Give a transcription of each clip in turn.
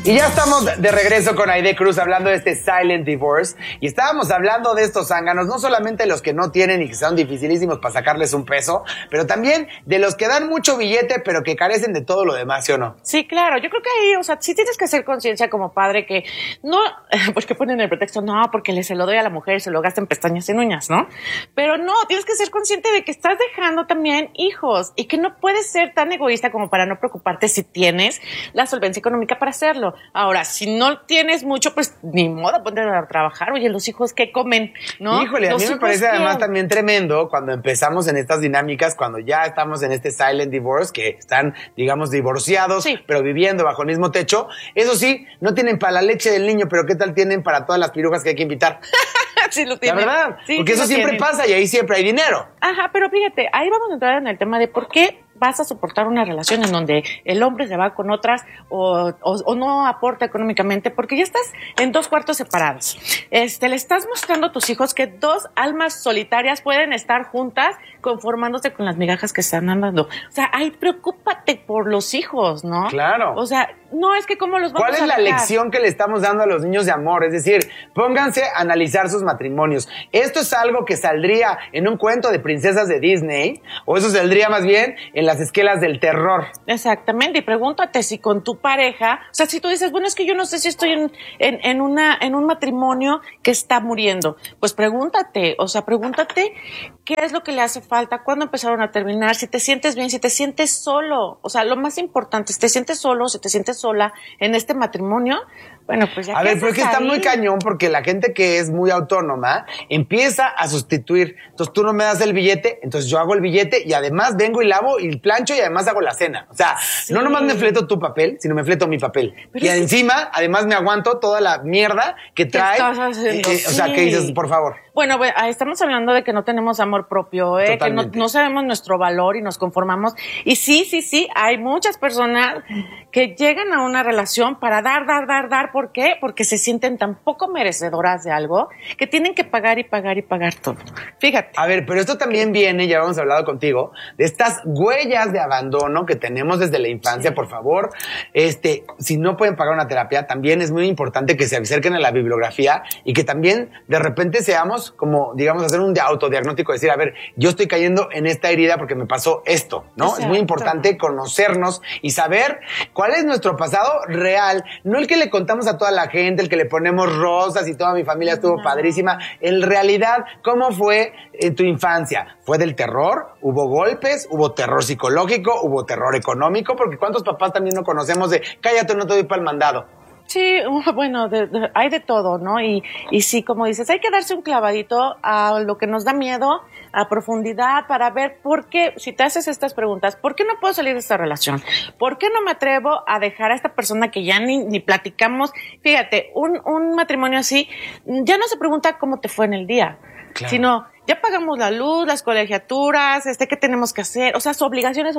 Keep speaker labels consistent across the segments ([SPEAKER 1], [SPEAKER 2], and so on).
[SPEAKER 1] Y ya estamos de regreso con Aide Cruz hablando de este silent divorce. Y estábamos hablando de estos zánganos, no solamente los que no tienen y que son dificilísimos para sacarles un peso, pero también de los que dan mucho billete, pero que carecen de todo lo demás, ¿sí o no?
[SPEAKER 2] Sí, claro. Yo creo que ahí, o sea, sí tienes que hacer conciencia como padre que no, porque ponen el pretexto, no, porque se lo doy a la mujer y se lo gasta en pestañas y en uñas, ¿no? Pero no, tienes que ser consciente de que estás dejando también hijos y que no puedes ser tan egoísta como para no preocuparte si tienes la solvencia económica para hacerlo. Ahora, si no tienes mucho, pues ni modo, ponte a trabajar. Oye, los hijos, ¿qué comen? ¿No?
[SPEAKER 1] Híjole, a mí me parece además también tremendo cuando empezamos en estas dinámicas, cuando ya estamos en este silent divorce, que están, digamos, divorciados, sí, pero viviendo bajo el mismo techo. Eso sí, no tienen para la leche del niño, pero ¿qué tal tienen para todas las pirujas que hay que invitar?
[SPEAKER 2] Sí lo tienen.
[SPEAKER 1] La verdad,
[SPEAKER 2] sí,
[SPEAKER 1] porque
[SPEAKER 2] sí
[SPEAKER 1] eso siempre pasa y ahí siempre hay dinero.
[SPEAKER 2] Ajá, pero fíjate, ahí vamos a entrar en el tema de por qué vas a soportar una relación en donde el hombre se va con otras o no aporta económicamente, porque ya estás en dos cuartos separados. Le estás mostrando a tus hijos que dos almas solitarias pueden estar juntas conformándose con las migajas que están andando. O sea, ahí preocúpate por los hijos, ¿no?
[SPEAKER 1] Claro.
[SPEAKER 2] O sea, no es que cómo los vamos a
[SPEAKER 1] ¿Cuál es la lección que le estamos dando a los niños de amor? Es decir, pónganse a analizar sus matrimonios. ¿Esto es algo que saldría en un cuento de princesas de Disney? ¿O eso saldría más bien en las esquelas del terror?
[SPEAKER 2] Exactamente, y pregúntate si con tu pareja, o sea, si tú dices, bueno, es que yo no sé si estoy en un matrimonio que está muriendo, pues pregúntate qué es lo que le hace falta, cuándo empezaron a terminar, si te sientes bien, si te sientes solo, o sea, lo más importante, si te sientes solo, si te sientes sola en este matrimonio, bueno, pues ya.
[SPEAKER 1] A ver, pero es que está muy cañón porque la gente que es muy autónoma empieza a sustituir. Entonces tú no me das el billete, entonces yo hago el billete y además vengo y lavo y plancho y además hago la cena. O sea, sí, no nomás me fleto tu papel, sino me fleto mi papel. Pero y encima, además me aguanto toda la mierda que trae. ¿Qué estás haciendo? O sea, ¿qué dices, por favor?
[SPEAKER 2] Bueno, estamos hablando de que no tenemos amor propio, que no sabemos nuestro valor y nos conformamos. Y sí, hay muchas personas que llegan a una relación para dar. ¿Por qué? Porque se sienten tan poco merecedoras de algo que tienen que pagar y pagar y pagar todo. Fíjate.
[SPEAKER 1] A ver, pero esto también viene, ya hemos hablado contigo, de estas huellas de abandono que tenemos desde la infancia. Sí. Por favor, si no pueden pagar una terapia, también es muy importante que se acerquen a la bibliografía y que también de repente seamos como, digamos, hacer un autodiagnóstico, decir, a ver, yo estoy cayendo en esta herida porque me pasó esto, ¿no? Exacto. Es muy importante conocernos y saber cuál es nuestro pasado real, no el que le contamos a toda la gente, el que le ponemos rosas y toda mi familia estuvo padrísima. En realidad, ¿cómo fue en tu infancia? ¿Fue del terror? ¿Hubo golpes? ¿Hubo terror psicológico? ¿Hubo terror económico? Porque ¿cuántos papás también no conocemos de cállate, no te doy para el mandado?
[SPEAKER 2] Sí, bueno, hay de todo, ¿no? Y sí, como dices, hay que darse un clavadito a lo que nos da miedo, a profundidad, para ver por qué, si te haces estas preguntas, ¿por qué no puedo salir de esta relación? ¿Por qué no me atrevo a dejar a esta persona que ya ni platicamos? Fíjate, un matrimonio así, ya no se pregunta cómo te fue en el día, claro, sino ya pagamos la luz, las colegiaturas, ¿qué tenemos que hacer? O sea, obligaciones.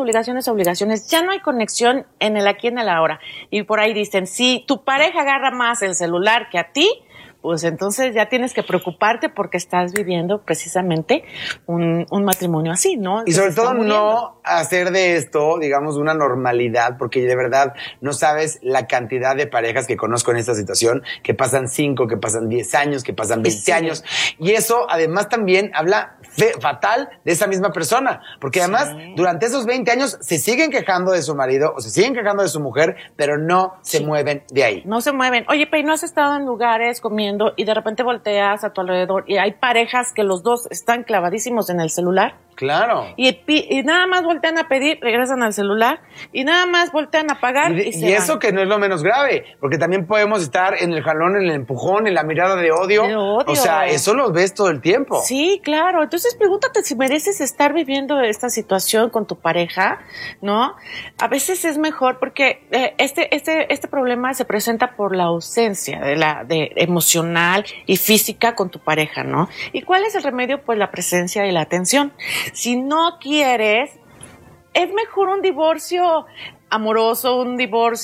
[SPEAKER 2] Ya no hay conexión en el aquí y en el ahora. Y por ahí dicen, si tu pareja agarra más el celular que a ti, pues entonces ya tienes que preocuparte porque estás viviendo precisamente un matrimonio así, ¿no?
[SPEAKER 1] Y sobre todo no hacer de esto, digamos, una normalidad, porque de verdad no sabes la cantidad de parejas que conozco en esta situación, que pasan 5, que pasan 10 años, que pasan 20 años. Y eso además también habla fatal de esa misma persona, porque además durante esos 20 años se siguen quejando de su marido o se siguen quejando de su mujer, pero no se mueven de ahí.
[SPEAKER 2] No se mueven. Oye, pero ¿no has estado en lugares comiendo y de repente volteas a tu alrededor y hay parejas que los dos están clavadísimos en el celular?
[SPEAKER 1] Claro.
[SPEAKER 2] Y nada más voltean a pedir, regresan al celular y nada más voltean a pagar y
[SPEAKER 1] eso que no es lo menos grave, porque también podemos estar en el jalón, en el empujón, en la mirada de odio. O sea, eso lo ves todo el tiempo.
[SPEAKER 2] Sí, claro. Entonces pregúntate si mereces estar viviendo esta situación con tu pareja, ¿no? A veces es mejor porque este problema se presenta por la ausencia de emocional y física con tu pareja, ¿no? ¿Y cuál es el remedio? Pues la presencia y la atención. Si no quieres, es mejor un divorcio amoroso, un divorcio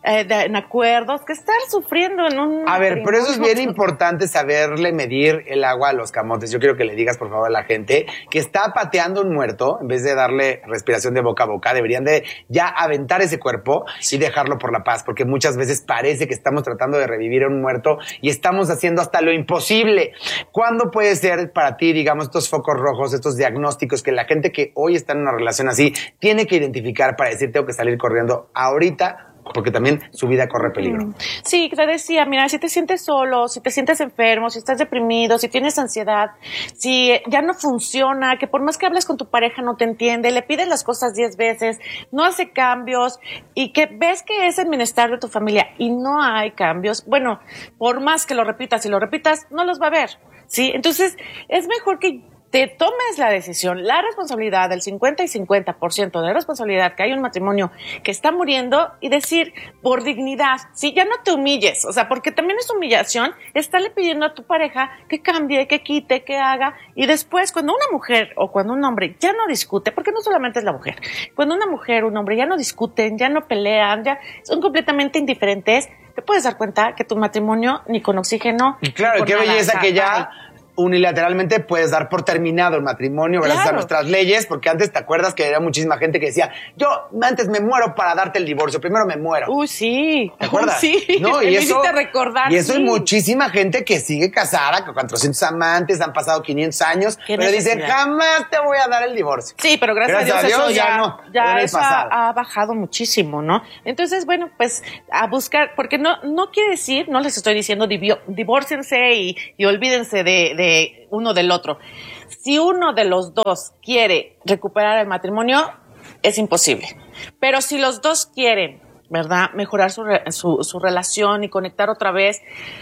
[SPEAKER 2] en acuerdos que estar sufriendo en un...
[SPEAKER 1] A ver, pero eso es bien importante, saberle medir el agua a los camotes. Yo quiero que le digas, por favor, a la gente que está pateando un muerto, en vez de darle respiración de boca a boca, deberían de ya aventar ese cuerpo y dejarlo por la paz, porque muchas veces parece que estamos tratando de revivir a un muerto y estamos haciendo hasta lo imposible. ¿Cuándo puede ser para ti, digamos, estos focos rojos, estos diagnósticos que la gente que hoy está en una relación así tiene que identificar para decir tengo que salir corriendo ahorita? Porque también su vida corre peligro.
[SPEAKER 2] Sí, te decía, mira, si te sientes solo, si te sientes enfermo, si estás deprimido, si tienes ansiedad, si ya no funciona, que por más que hables con tu pareja no te entiende, le pides las cosas 10 veces, no hace cambios y que ves que es el bienestar de tu familia y no hay cambios, bueno, por más que lo repitas y lo repitas, no los va a ver, ¿sí? Entonces, es mejor que te tomes la decisión, la responsabilidad del 50 y 50% de responsabilidad que hay un matrimonio que está muriendo y decir, por dignidad, sí, ya no te humilles, o sea, porque también es humillación estarle pidiendo a tu pareja que cambie, que quite, que haga, y después cuando una mujer o cuando un hombre ya no discute, porque no solamente es la mujer, cuando una mujer o un hombre ya no discuten, ya no pelean, ya son completamente indiferentes, te puedes dar cuenta que tu matrimonio ni con oxígeno.
[SPEAKER 1] Y claro, qué belleza que ya unilateralmente puedes dar por terminado el matrimonio gracias a nuestras leyes, porque antes te acuerdas que había muchísima gente que decía, yo antes me muero para darte el divorcio, primero me muero.
[SPEAKER 2] Uy, sí.
[SPEAKER 1] ¿Te acuerdas?
[SPEAKER 2] Sí,
[SPEAKER 1] ¿no? Y eso,
[SPEAKER 2] recordar,
[SPEAKER 1] y eso
[SPEAKER 2] sí.
[SPEAKER 1] hay muchísima gente que sigue casada con 400 amantes, han pasado 500 años, pero dicen, jamás te voy a dar el divorcio.
[SPEAKER 2] Sí, pero gracias a Dios eso ya eso ha bajado muchísimo, ¿no? Entonces, bueno, pues a buscar, porque no quiere decir, no les estoy diciendo divórciense y olvídense de uno del otro. Si uno de los dos quiere recuperar el matrimonio, es imposible. Pero si los dos quieren, ¿verdad?, mejorar su relación y conectar otra vez,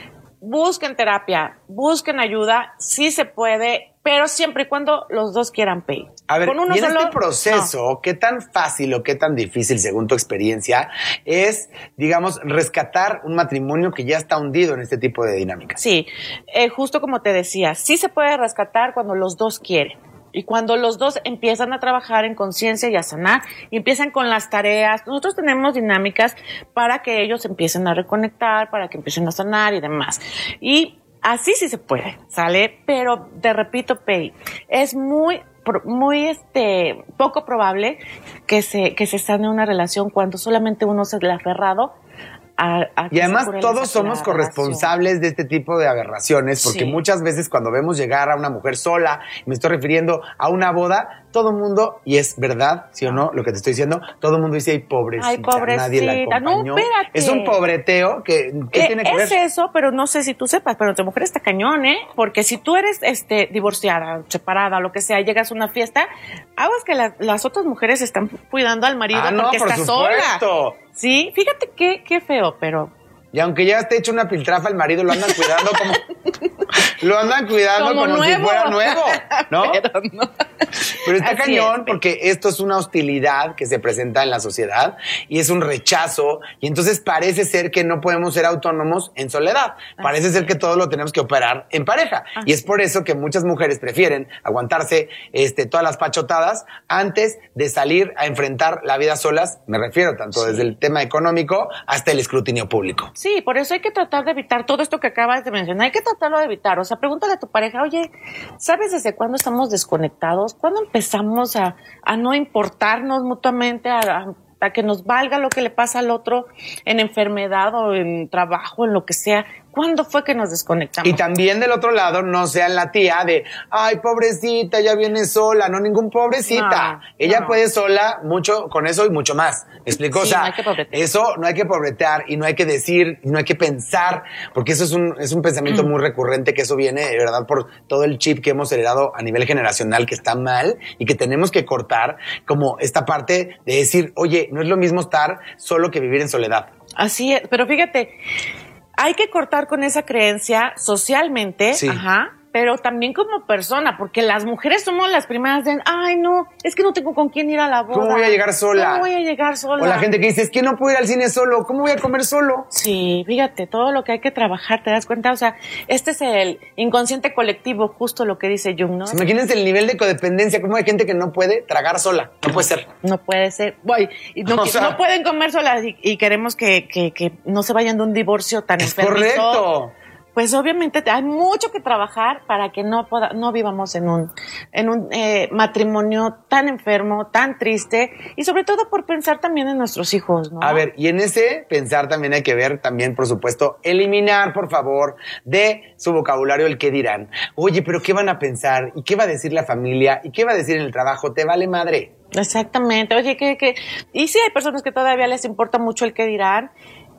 [SPEAKER 2] busquen terapia, busquen ayuda, sí se puede, pero siempre y cuando los dos quieran pay.
[SPEAKER 1] A ver, y en este proceso, ¿qué tan fácil o qué tan difícil, según tu experiencia, es, digamos, rescatar un matrimonio que ya está hundido en este tipo de dinámicas?
[SPEAKER 2] Sí, justo como te decía, sí se puede rescatar cuando los dos quieren. Y cuando los dos empiezan a trabajar en conciencia y a sanar, y empiezan con las tareas, nosotros tenemos dinámicas para que ellos empiecen a reconectar, para que empiecen a sanar y demás. Y así sí se puede, ¿sale? Pero te repito, Pei, es muy poco probable que se sane una relación cuando solamente uno se le ha aferrado
[SPEAKER 1] y además todos somos corresponsables de este tipo de aberraciones, porque muchas veces cuando vemos llegar a una mujer sola, me estoy refiriendo a una boda, todo el mundo, y es verdad, ¿sí o no? Lo que te estoy diciendo, todo el mundo dice, ay, pobrecita, nadie la acompañó.
[SPEAKER 2] No, espérate.
[SPEAKER 1] Es un pobreteo que tiene que ver.
[SPEAKER 2] Es eso, pero no sé si tú sepas, pero tu mujer está cañón, ¿eh? Porque si tú eres divorciada, separada, lo que sea, llegas a una fiesta, aguas que las otras mujeres están cuidando al marido porque está sola. Sí, fíjate qué feo, pero...
[SPEAKER 1] Y aunque ya esté hecho una piltrafa, el marido lo andan cuidando como... lo andan cuidando como si fuera nuevo, ¿no? Pero está cañón porque esto es una hostilidad que se presenta en la sociedad y es un rechazo, y entonces parece ser que no podemos ser autónomos en soledad. Parece ser que todo lo tenemos que operar en pareja. Y es por eso que muchas mujeres prefieren aguantarse todas las pachotadas antes de salir a enfrentar la vida solas. Me refiero tanto desde el tema económico hasta el escrutinio público.
[SPEAKER 2] Sí, por eso hay que tratar de evitar todo esto que acabas de mencionar. Hay que tratarlo de evitar. O sea, pregúntale a tu pareja, oye, ¿sabes desde cuándo estamos desconectados? ¿Cuándo empezamos a no importarnos mutuamente, a que nos valga lo que le pasa al otro en enfermedad o en trabajo, en lo que sea? ¿Cuándo fue que nos desconectamos?
[SPEAKER 1] Y también del otro lado, no sean la tía de, ay, pobrecita, ya viene sola. No, ningún pobrecita. Ella puede sola mucho con eso y mucho más. ¿Me explico?
[SPEAKER 2] Sí,
[SPEAKER 1] o sea,
[SPEAKER 2] no hay que pobretear.
[SPEAKER 1] Eso no hay que pobretear y no hay que decir, no hay que pensar, porque eso es un pensamiento muy recurrente, que eso viene de verdad por todo el chip que hemos heredado a nivel generacional, que está mal y que tenemos que cortar, como esta parte de decir, oye, no es lo mismo estar solo que vivir en soledad.
[SPEAKER 2] Así es, pero fíjate, hay que cortar con esa creencia socialmente, pero también como persona, porque las mujeres somos las primeras de, ay, no, es que no tengo con quién ir a la boda.
[SPEAKER 1] ¿Cómo voy a llegar sola?
[SPEAKER 2] ¿Cómo voy a llegar sola?
[SPEAKER 1] O la gente que dice, es que no puedo ir al cine solo, ¿cómo voy a comer solo?
[SPEAKER 2] Sí, fíjate, todo lo que hay que trabajar, ¿te das cuenta? O sea, este es el inconsciente colectivo, justo lo que dice Jung, ¿no?
[SPEAKER 1] Imagínense el nivel de codependencia, cómo hay gente que no puede tragar sola, no puede ser.
[SPEAKER 2] No puede ser. Y no, no pueden comer solas y queremos que no se vayan de un divorcio tan enfermizo.
[SPEAKER 1] Correcto.
[SPEAKER 2] Pues obviamente hay mucho que trabajar para que no vivamos en un matrimonio tan enfermo, tan triste, y sobre todo por pensar también en nuestros hijos, ¿no?
[SPEAKER 1] A ver, y en ese pensar también hay que ver también, por supuesto, eliminar, por favor, de su vocabulario el qué dirán. Oye, pero ¿qué van a pensar? ¿Y qué va a decir la familia? ¿Y qué va a decir en el trabajo? ¿Te vale madre?
[SPEAKER 2] Exactamente. Oye, y sí hay personas que todavía les importa mucho el qué dirán,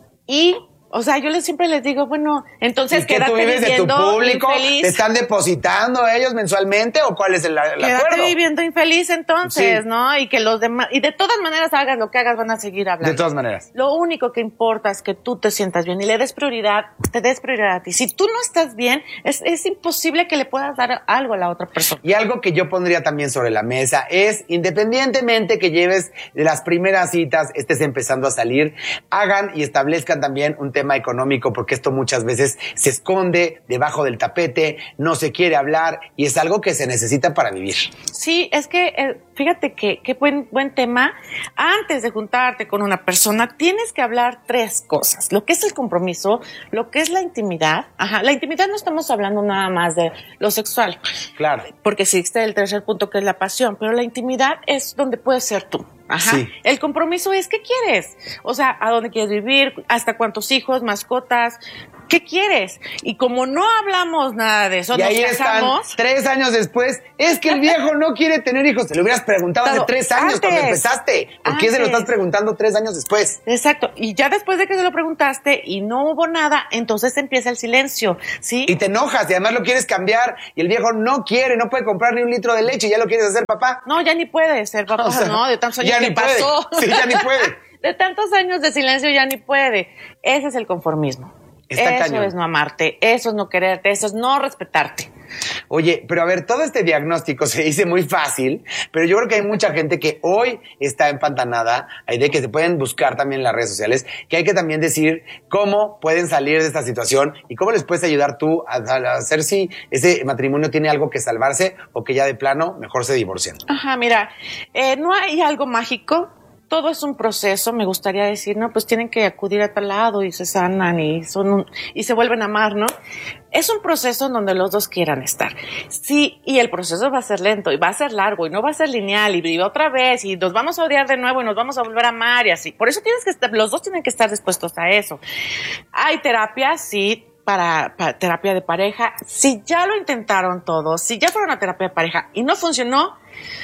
[SPEAKER 2] y o sea, yo siempre les digo, bueno, entonces quédate viviendo de tu público, infeliz.
[SPEAKER 1] ¿Te están depositando ellos mensualmente o cuál es el acuerdo?
[SPEAKER 2] Quédate viviendo infeliz entonces, sí. ¿no? Y que los demás, y de todas maneras hagas lo que hagas, van a seguir hablando.
[SPEAKER 1] De todas maneras.
[SPEAKER 2] Lo único que importa es que tú te sientas bien y le des prioridad, te des prioridad a ti. Si tú no estás bien, es imposible que le puedas dar algo a la otra persona.
[SPEAKER 1] Y algo que yo pondría también sobre la mesa es, independientemente que lleves de las primeras citas, estés empezando a salir, hagan y establezcan también un tema económico, porque esto muchas veces se esconde debajo del tapete, no se quiere hablar y es algo que se necesita para vivir.
[SPEAKER 2] Sí, es que fíjate que buen tema. Antes de juntarte con una persona tienes que hablar 3 cosas: lo que es el compromiso, lo que es la intimidad. Ajá, la intimidad no estamos hablando nada más de lo sexual,
[SPEAKER 1] claro,
[SPEAKER 2] porque existe el tercer punto que es la pasión, pero la intimidad es donde puedes ser tú. Ajá. Sí. El compromiso es ¿qué quieres? O sea, ¿a dónde quieres vivir? ¿Hasta cuántos hijos, mascotas? ¿Qué quieres? Y como no hablamos nada de eso,
[SPEAKER 1] y ahí estamos 3 años después, es que el viejo no quiere tener hijos. Te lo hubieras preguntado hace 3 años cuando empezaste. ¿Por qué se lo estás preguntando 3 años después?
[SPEAKER 2] Exacto. Y ya después de que se lo preguntaste y no hubo nada, entonces empieza el silencio, ¿sí?
[SPEAKER 1] Y te enojas y además lo quieres cambiar y el viejo no quiere, no puede comprar ni un litro de leche y ya lo quieres hacer papá.
[SPEAKER 2] No, ya ni puede ser papá, o sea, no, de tantos años que pasó.
[SPEAKER 1] Sí, ya ni puede.
[SPEAKER 2] De tantos años de silencio ya ni puede. Ese es el conformismo.
[SPEAKER 1] Está
[SPEAKER 2] eso
[SPEAKER 1] cañón.
[SPEAKER 2] Es no amarte, eso es no quererte, eso es no respetarte.
[SPEAKER 1] Oye, pero a ver, todo este diagnóstico se dice muy fácil, pero yo creo que hay mucha gente que hoy está empantanada, hay de que se pueden buscar también en las redes sociales, que hay que también decir cómo pueden salir de esta situación y cómo les puedes ayudar tú a hacer si ese matrimonio tiene algo que salvarse o que ya de plano mejor se divorcien.
[SPEAKER 2] Ajá, mira, no hay algo mágico. Todo es un proceso, me gustaría decir, ¿no? Pues tienen que acudir a tal lado y se sanan y y se vuelven a amar, ¿no? Es un proceso en donde los dos quieran estar. Sí, y el proceso va a ser lento y va a ser largo y no va a ser lineal y otra vez y nos vamos a odiar de nuevo y nos vamos a volver a amar y así. Por eso los dos tienen que estar dispuestos a eso. Hay terapia, sí, para terapia de pareja. Si ya lo intentaron todos, si ya fueron a terapia de pareja y no funcionó,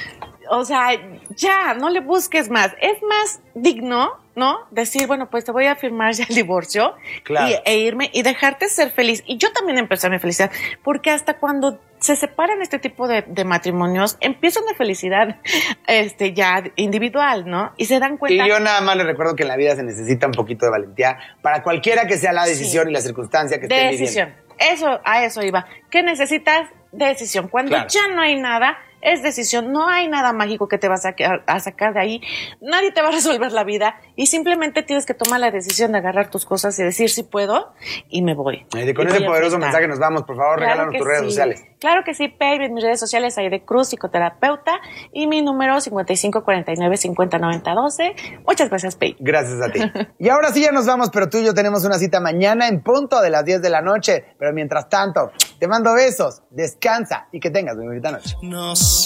[SPEAKER 2] o sea, ya, no le busques más. Es más digno, ¿no? Decir, bueno, pues te voy a firmar ya el divorcio, claro, e irme y dejarte ser feliz. Y yo también empecé mi felicidad, porque hasta cuando se separan este tipo de matrimonios, empieza una felicidad ya individual, ¿no? Y se dan cuenta.
[SPEAKER 1] Y yo nada más les recuerdo que en la vida se necesita un poquito de valentía para cualquiera que sea la decisión y la circunstancia que estén viviendo.
[SPEAKER 2] Decisión. A eso iba. ¿Qué necesitas? Decisión. Cuando ya no hay nada, es decisión. No hay nada mágico que te va a sacar de ahí. Nadie te va a resolver la vida y simplemente tienes que tomar la decisión de agarrar tus cosas y decir sí puedo y me voy.
[SPEAKER 1] Con ese poderoso mensaje nos vamos. Por favor, regálanos tus redes sociales.
[SPEAKER 2] Claro que sí, baby. En mis redes sociales hay de Cruz, psicoterapeuta, y mi número 5549-509012. Muchas gracias, baby.
[SPEAKER 1] Gracias a ti. Y ahora sí ya nos vamos, pero tú y yo tenemos una cita mañana en punto de las 10 de la noche. Pero mientras tanto, te mando besos, descansa y que tengas muy bonita noche.
[SPEAKER 3] No sé.